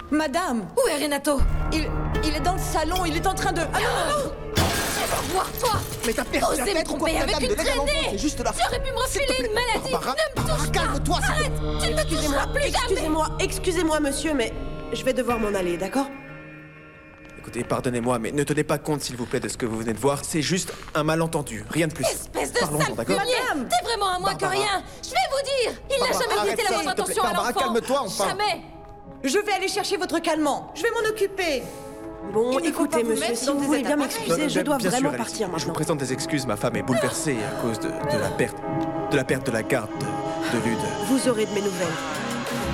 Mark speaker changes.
Speaker 1: Madame,
Speaker 2: Où est Renato?
Speaker 1: il est dans le salon, il est en train de... Ah non.
Speaker 2: Tu vas voir, toi!
Speaker 3: Mais t'as perdu la
Speaker 2: Osez me
Speaker 3: tête ou quoi,
Speaker 2: tromper avec
Speaker 3: madame,
Speaker 2: une
Speaker 3: de l'aide à l'enfant,
Speaker 2: traînée!
Speaker 3: c'est juste là.
Speaker 2: Tu aurais pu me refiler une maladie!
Speaker 3: Barbara,
Speaker 2: Ne me touche pas!
Speaker 3: calme-toi, s'il te
Speaker 2: Arrête! Tu ne me toucheras plus jamais!
Speaker 4: Excusez-moi, monsieur, mais je vais devoir m'en aller, d'accord?
Speaker 5: Écoutez, pardonnez-moi, mais ne tenez pas compte, s'il vous plaît, de ce que vous venez de voir. C'est juste un malentendu, rien de plus.
Speaker 2: Espèce de
Speaker 5: Parlons-en,
Speaker 2: sale
Speaker 5: d'accord?
Speaker 2: fumier! T'es vraiment à moins que
Speaker 5: Barbara.
Speaker 2: rien! Je vais vous dire! Il n'a
Speaker 5: Barbara,
Speaker 2: jamais
Speaker 5: arrête
Speaker 2: prêté la
Speaker 5: ça,
Speaker 2: moindre
Speaker 5: s'il te plaît.
Speaker 2: attention à
Speaker 5: Barbara,
Speaker 2: l'enfant!
Speaker 5: calme-toi, enfin.
Speaker 2: Jamais!
Speaker 1: Je vais aller chercher votre calmant. Je vais m'en occuper.
Speaker 4: Bon,
Speaker 1: Il ne faut
Speaker 4: écoutez,
Speaker 1: pas vous
Speaker 4: monsieur,
Speaker 1: mettre
Speaker 4: si
Speaker 1: dans
Speaker 4: vous
Speaker 1: des
Speaker 4: voulez
Speaker 1: états
Speaker 4: bien
Speaker 1: pareils.
Speaker 4: m'excuser, je dois
Speaker 5: Bien sûr,
Speaker 4: vraiment
Speaker 5: allez-y.
Speaker 4: partir
Speaker 5: Je vous
Speaker 4: maintenant.
Speaker 5: présente des excuses, ma femme est bouleversée à cause de la perte de la garde de Lude.
Speaker 4: Vous aurez de mes nouvelles.